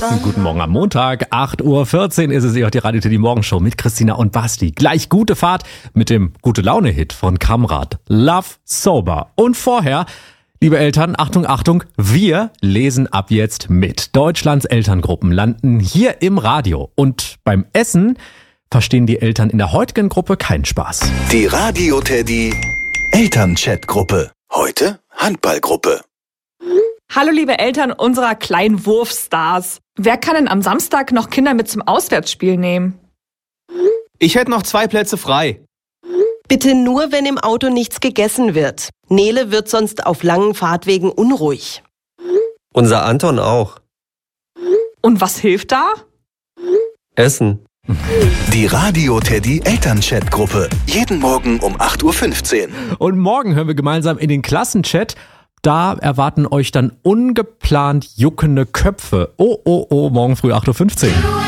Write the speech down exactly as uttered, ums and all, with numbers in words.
Guten Morgen am Montag, acht Uhr vierzehn ist es, ihr hört die Radio Teddy Morgenshow mit Christina und Basti. Gleich gute Fahrt mit dem Gute-Laune-Hit von Kamrat, Love Sober. Und vorher, liebe Eltern, Achtung, Achtung, wir lesen ab jetzt mit. Deutschlands Elterngruppen landen hier im Radio. Und beim Essen verstehen die Eltern in der heutigen Gruppe keinen Spaß. Die Radio Teddy Elternchat-Gruppe. Heute Handballgruppe. Hallo liebe Eltern unserer kleinen Wurfstars. Wer kann denn am Samstag noch Kinder mit zum Auswärtsspiel nehmen? Ich hätte noch zwei Plätze frei. Bitte nur, wenn im Auto nichts gegessen wird. Nele wird sonst auf langen Fahrtwegen unruhig. Unser Anton auch. Und was hilft da? Essen. Die Radio Teddy Elternchat-Gruppe. Jeden Morgen um acht Uhr fünfzehn. Und morgen hören wir gemeinsam in den Klassenchat. Da erwarten euch dann ungeplant juckende Köpfe. Oh, oh, oh, morgen früh acht Uhr fünfzehn.